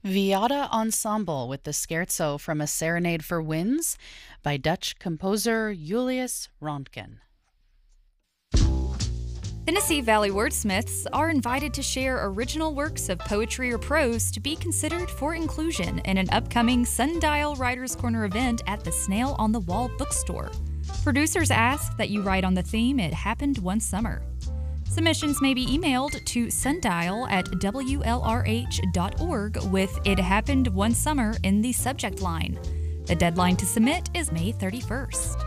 Viada Ensemble with the Scherzo from A Serenade for Winds by Dutch composer Julius Röntgen. Tennessee Valley wordsmiths are invited to share original works of poetry or prose to be considered for inclusion in an upcoming Sundial Writers Corner event at the Snail on the Wall bookstore. Producers ask that you write on the theme It Happened One Summer. Submissions may be emailed to sundial@wlrh.org with It Happened One Summer in the subject line. The deadline to submit is May 31st.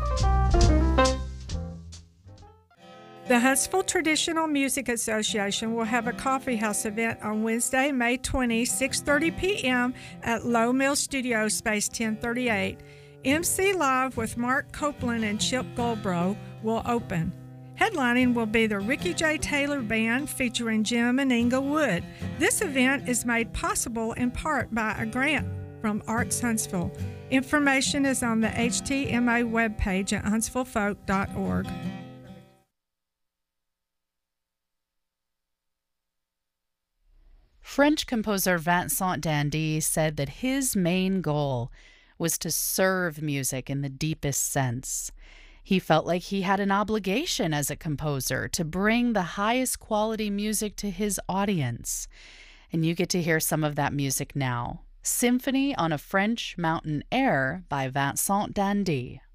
The Huntsville Traditional Music Association will have a coffee house event on Wednesday, May 20, 6:30 p.m. at Low Mill Studio, Space 1038. MC Live with Mark Copeland and Chip Goldbrough will open. Headlining will be the Ricky J. Taylor Band featuring Jim and Inga Wood. This event is made possible in part by a grant from Arts Huntsville. Information is on the HTMA webpage at huntsvillefolk.org. French composer Vincent Dandy said that his main goal was to serve music in the deepest sense. He felt like he had an obligation as a composer to bring the highest quality music to his audience. And you get to hear some of that music now. Symphony on a French Mountain Air by Vincent Dandy.